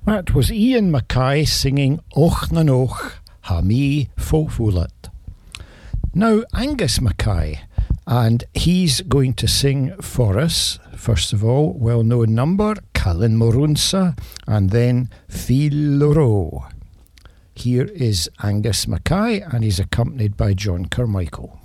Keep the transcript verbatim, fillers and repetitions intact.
That was Ian Mackay singing Och na noch, ha mi fo fulat. Now Angus Mackay, and he's going to sing for us, first of all, well-known number, Callan Morunsa, and then Fil Loro. Here is Angus Mackay, and he's accompanied by John Carmichael.